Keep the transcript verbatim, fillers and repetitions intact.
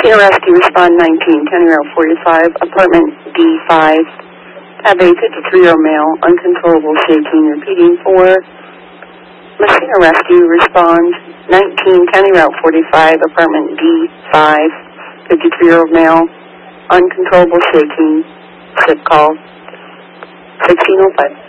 Messina Rescue, respond nineteen, County Route forty-five, apartment D five. Have a fifty-three-year-old male, uncontrollable shaking, repeating for Messina Rescue, respond nineteen, County Route forty-five, apartment D five, fifty-three-year-old male, uncontrollable shaking, sick call, sixteen oh five.